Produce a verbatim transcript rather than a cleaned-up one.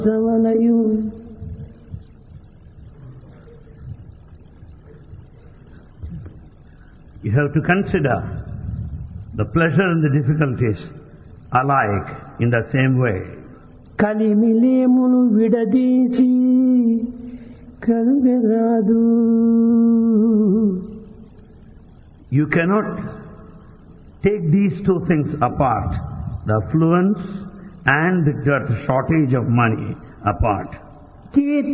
సమనయు You have to consider the pleasure and the difficulties alike in the same way. కలిమిలేమును విడదీసి కలుగరాదు. You cannot take these two things apart, the affluence and the shortage of money apart.